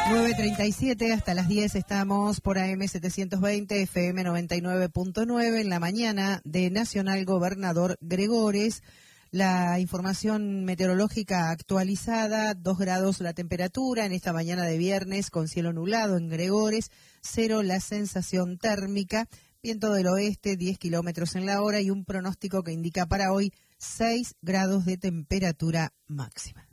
9:37, hasta las 10 estamos por AM 720, FM 99.9 en la mañana de Nacional Gobernador Gregores. La información meteorológica actualizada, 2 grados la temperatura en esta mañana de viernes con cielo nublado en Gregores, 0 la sensación térmica, viento del oeste 10 kilómetros en la hora y un pronóstico que indica para hoy 6 grados de temperatura máxima.